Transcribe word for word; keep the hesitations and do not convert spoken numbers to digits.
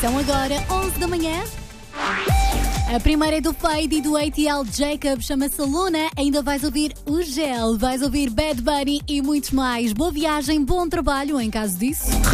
São agora onze da manhã. A primeira é do Fade e do A T L Jacob, chama-se Luna. Ainda vais ouvir o Gel, vais ouvir Bad Bunny e muitos mais. Boa viagem, bom trabalho em caso disso.